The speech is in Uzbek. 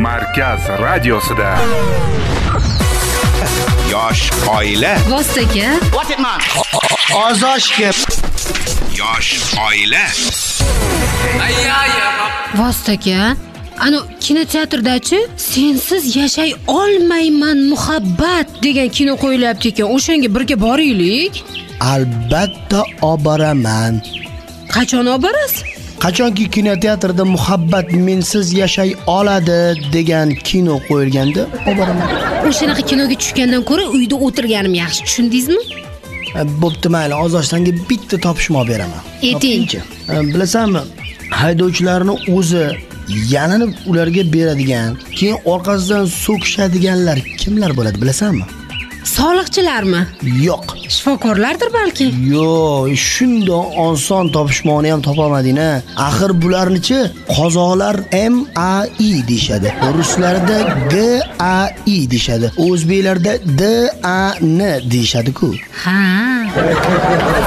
Markaz radiosida. Yosh oila. Vostaka. What it man? Ozoshga. Yosh oila. Vostaka. Ano kinoteatrdachi sensiz yashay olmayman muhabbat degan kino qo'yilyapti ekan. O'shanga birga boraylik. Albatta olib boraman. Qachon olib borasiz? Qachonki kinoteatrda muhabbat mensiz yashay oladi degan kino qo'yilganda olib boraman. O'shanaqa kinoga tushgandan ko'ra uyda o'tirganim yaxshi, tushundingizmi? Bo'pti, mayli, Ozoshsanga bitta topishmoq beraman. Ayting. Bilasanmi, haydovchilarni o'zi yalinib ularga beradigan, keyin orqasidan so'kishadiganlar kimlar bo'ladi, bilasanmi? Soliqchilarmi? Yo'q. Shifokorlardir balki. Yo'q, shundoq oson topishmoqni ham topolmading-a. Axir bularni-chi qozoqlar MAI deyshadi. Ruslarda GAI deyshadi. O'zbeklarda DAN deyshadi-ku. Ha.